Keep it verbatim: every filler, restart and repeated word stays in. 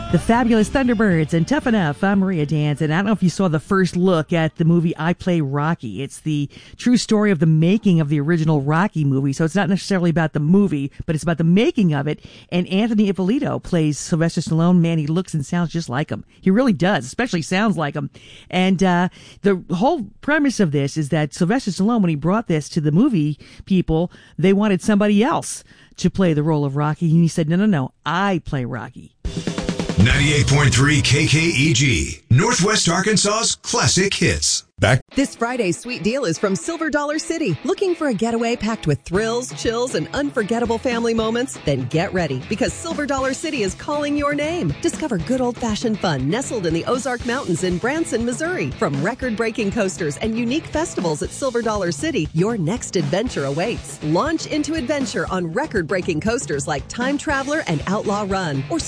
The Fabulous Thunderbirds and Tough Enough. I'm Maria Dans, and I don't know if you saw the first look at the movie I Play Rocky. It's the true story of the making of the original Rocky movie, so it's not necessarily about the movie, but it's about the making of it, and Anthony Ippolito plays Sylvester Stallone. Man, he looks and sounds just like him. He really does, especially sounds like him. And uh the whole premise of this is that Sylvester Stallone, when he brought this to the movie people, they wanted somebody else to play the role of Rocky, and he said, no, no, no, I play Rocky. ninety-eight point three K K E G, Northwest Arkansas's classic hits. Back. This Friday's sweet deal is from Silver Dollar City. Looking for a getaway packed with thrills, chills, and unforgettable family moments? Then get ready, because Silver Dollar City is calling your name. Discover good old-fashioned fun nestled in the Ozark Mountains in Branson, Missouri. From record-breaking coasters and unique festivals at Silver Dollar City, your next adventure awaits. Launch into adventure on record-breaking coasters like Time Traveler and Outlaw Run, or